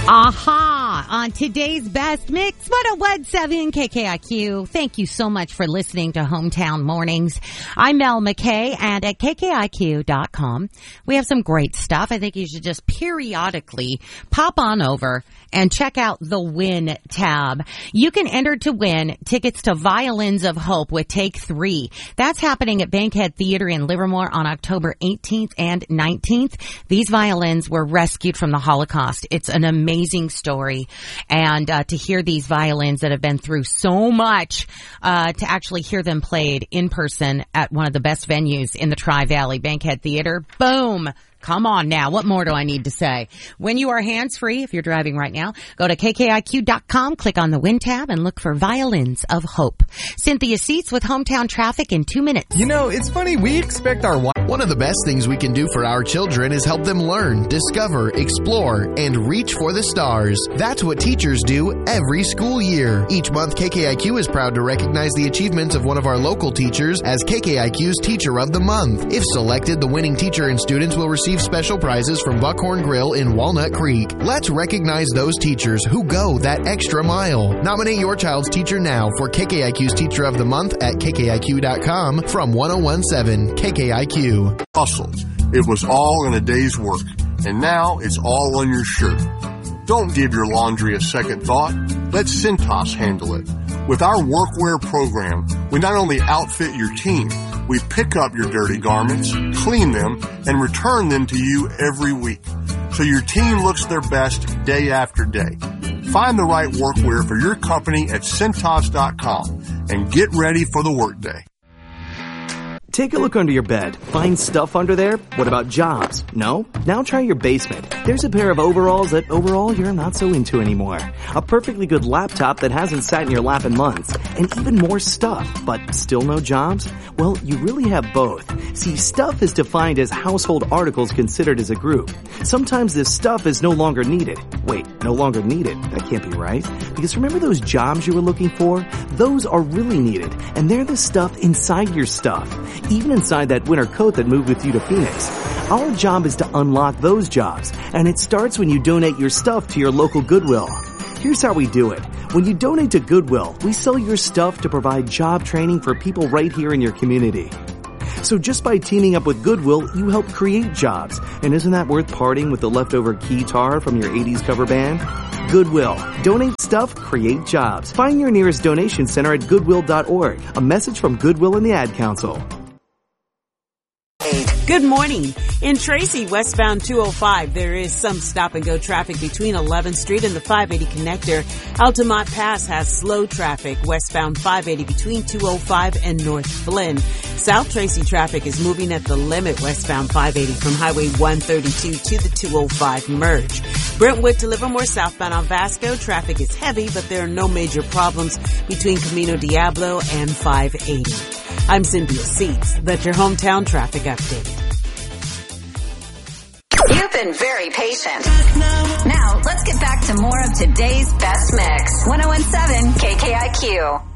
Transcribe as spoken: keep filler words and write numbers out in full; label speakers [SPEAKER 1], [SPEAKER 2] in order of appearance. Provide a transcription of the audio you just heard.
[SPEAKER 1] Aha! On today's Best Mix, one oh one point seven K K I Q. Thank you so much for listening to Hometown Mornings. I'm Mel McKay, and at K K I Q dot com, we have some great stuff. I think you should just periodically pop on over and check out the Win tab. You can enter to win tickets to Violins of Hope with Take Three. That's happening at Bankhead Theater in Livermore on October eighteenth and nineteenth. These violins were rescued from the Holocaust. It's an amazing story. And uh, to hear these violins that have been through so much, uh, to actually hear them played in person at one of the best venues in the Tri-Valley, Bankhead Theater, boom! Come on now. What more do I need to say? When you are hands-free, if you're driving right now, go to K K I Q dot com, click on the Win tab, and look for Violins of Hope. Cynthia Seats with Hometown Traffic in two minutes.
[SPEAKER 2] You know, it's funny. We expect our...
[SPEAKER 3] One of the best things we can do for our children is help them learn, discover, explore, and reach for the stars. That's what teachers do every school year. Each month, K K I Q is proud to recognize the achievements of one of our local teachers as K K I Q's Teacher of the Month. If selected, the winning teacher and students will receive special prizes from Buckhorn Grill in Walnut Creek. Let's recognize those teachers who go that extra mile. Nominate your child's teacher now for K K I Q's Teacher of the Month at K K I Q dot com from one oh one point seven K K I Q.
[SPEAKER 4] Hustle. It was all in a day's work, and now it's all on your shirt. Don't give your laundry a second thought. Let Cintas handle it. With our workwear program, we not only outfit your team, we pick up your dirty garments, clean them, and return them to you every week, so your team looks their best day after day. Find the right workwear for your company at Cintas dot com and get ready for the workday.
[SPEAKER 2] Take a look under your bed. Find stuff under there? What about jobs? No? Now try your basement. There's a pair of overalls that overall you're not so into anymore. A perfectly good laptop that hasn't sat in your lap in months. And even more stuff, but still no jobs? Well, you really have both. See, stuff is defined as household articles considered as a group. Sometimes this stuff is no longer needed. Wait, no longer needed? That can't be right. Because remember those jobs you were looking for? Those are really needed. And they're the stuff inside your stuff. Even inside that winter coat that moved with you to Phoenix. Our job is to unlock those jobs, and it starts when you donate your stuff to your local Goodwill. Here's how we do it. When you donate to Goodwill, we sell your stuff to provide job training for people right here in your community. So just by teaming up with Goodwill, you help create jobs. And isn't that worth parting with the leftover keytar from your eighties cover band? Goodwill. Donate stuff, create jobs. Find your nearest donation center at goodwill dot org. A message from Goodwill and the Ad Council.
[SPEAKER 5] Good morning. In Tracy, westbound two oh five, there is some stop-and-go traffic between eleventh Street and the five eighty connector. Altamont Pass has slow traffic westbound five eighty between two oh five and North Flynn. South Tracy traffic is moving at the limit westbound five eighty from Highway one thirty-two to the two oh five merge. Brentwood to Livermore southbound on Vasco, traffic is heavy, but there are no major problems between Camino Diablo and five eighty. I'm Cynthia Seats. That's your hometown traffic update.
[SPEAKER 6] You've been very patient. Now, let's get back to more of today's Best Mix. one oh one point seven K K I Q.